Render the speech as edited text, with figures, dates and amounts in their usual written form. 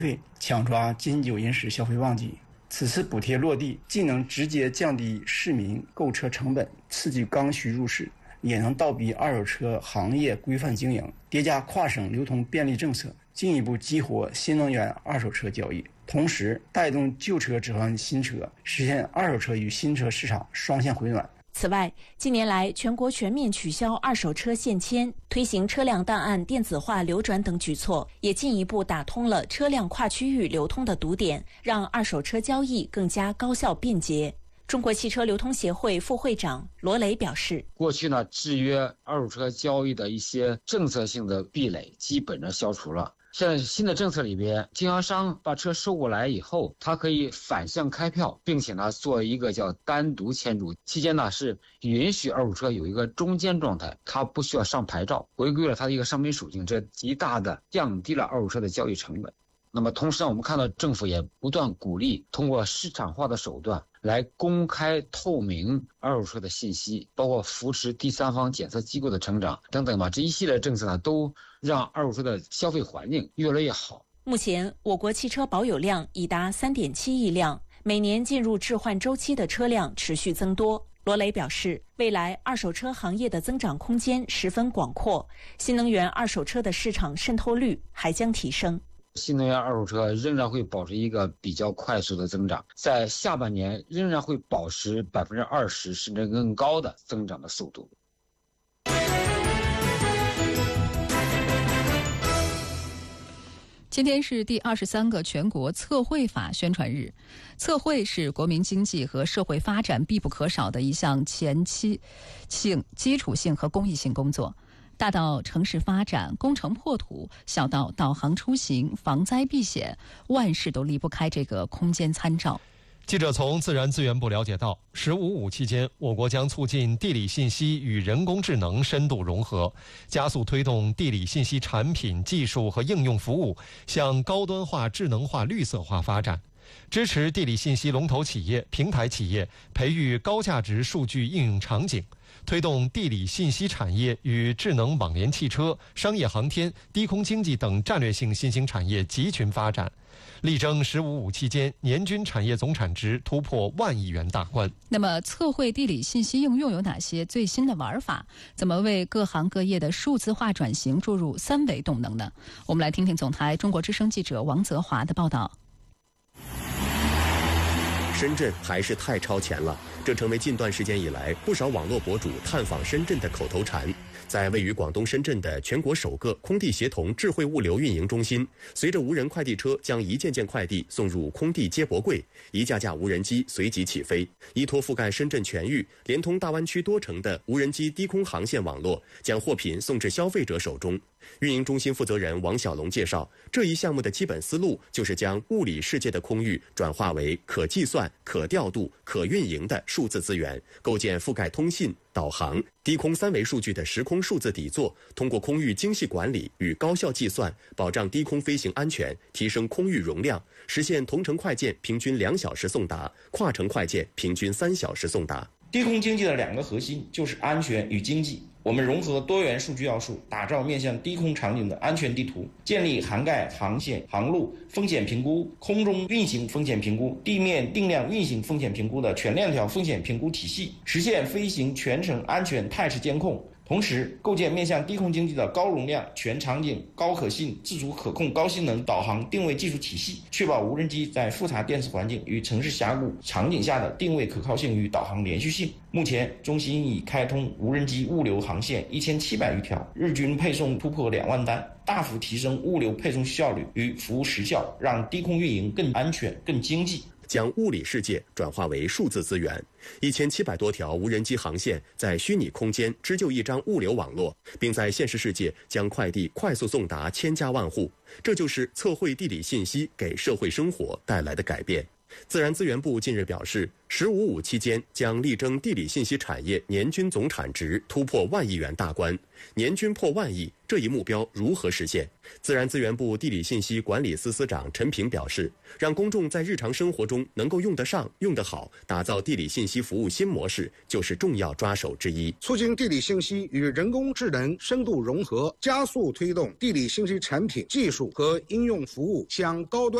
对，抢抓金九银十消费旺季。此次补贴落地，既能直接降低市民购车成本，刺激刚需入市，也能倒逼二手车行业规范经营，叠加跨省流通便利政策，进一步激活新能源二手车交易，同时带动旧车置换新车，实现二手车与新车市场双向回暖。 此外，近年来全国全面取消二手车限迁，推行车辆档案电子化流转等举措，也进一步打通了车辆跨区域流通的堵点，让二手车交易更加高效便捷。中国汽车流通协会副会长罗雷表示， 过去呢，制约二手车交易的一些政策性的壁垒基本上消除了。现在新的政策里边，经销商把车收过来以后，他可以反向开票，并且呢做一个叫单独签注，期间呢是允许二手车有一个中间状态，它不需要上牌照，回归了它的一个商品属性，这极大的降低了二手车的交易成本。那么同时呢，我们看到政府也不断鼓励通过市场化的手段来公开透明二手车的信息，包括扶持第三方检测机构的成长等等吧，这一系列政策呢，都让二手车的消费环境越来越好。 目前，我国汽车保有量已达 3.7 亿辆，每年进入置换周期的车辆持续增多。罗雷表示，未来二手车行业的增长空间十分广阔，新能源二手车的市场渗透率还将提升。 新能源二手车仍然会保持一个比较快速的增长，在下半年仍然会保持20%甚至更高的增长的速度。 今天是第23个全国测绘法宣传日。测绘是国民经济和社会发展必不可少的一项前期性、基础性和公益性工作。大到城市发展、工程破土，小到导航出行、防灾避险，万事都离不开这个空间参照。 记者从自然资源部了解到，15.5期间，我国将促进地理信息与人工智能深度融合，加速推动地理信息产品、技术和应用服务向高端化、智能化、绿色化发展，支持地理信息龙头企业、平台企业培育高价值数据应用场景，推动地理信息产业与智能网联汽车、商业航天、低空经济等战略性新兴产业集群发展，力争15.5期间年均产业总产值突破1万亿元大关。 那么，测绘地理信息应用有哪些最新的玩法？怎么为各行各业的数字化转型注入3维动能呢？我们来听听总台中国之声记者王泽华的报道。 深圳还是太超前了，这成为近段时间以来不少网络博主探访深圳的口头禅。在位于广东深圳的全国首个空地协同智慧物流运营中心，随着无人快递车将一件件快递送入空地接驳柜，一架架无人机随即起飞，依托覆盖深圳全域、连通大湾区多城的无人机低空航线网络，将货品送至消费者手中。运营中心负责人王小龙介绍，这一项目的基本思路就是将物理世界的空域转化为可计算、可调度、可运营的数字资源，构建覆盖通信、导航、低空3维数据的时空数字底座，通过空域精细管理与高效计算，保障低空飞行安全，提升空域容量，实现同城快件平均2小时送达，跨城快件平均3小时送达。 低空经济的2个核心就是安全与经济。我们融合多元数据要素，打造面向低空场景的安全地图，建立涵盖航线、航路风险评估、空中运行风险评估、地面定量运行风险评估的全链条风险评估体系，实现飞行全程安全态势监控。同时，构建面向低空经济的高容量、全场景、高可信、自主可控、高性能导航定位技术体系，确保无人机在复杂电磁环境与城市峡谷场景下的定位可靠性与导航连续性。目前，中心已开通无人机物流航线1700余条，日均配送突破2万单，大幅提升物流配送效率与服务时效，让低空运营更安全、更经济。 将物理世界转化为数字资源，1700多条无人机航线在虚拟空间织就一张物流网络，并在现实世界将快递快速送达千家万户。这就是测绘地理信息给社会生活带来的改变。 自然资源部近日表示，“15+5”期间将力争地理信息产业年均总产值突破1万亿元大关。年均破1万亿，这一目标如何实现？自然资源部地理信息管理司司长陈平表示，让公众在日常生活中能够用得上、用得好，打造地理信息服务新模式，就是重要抓手之一。 促进地理信息与人工智能深度融合，加速推动地理信息产品技术和应用服务向高端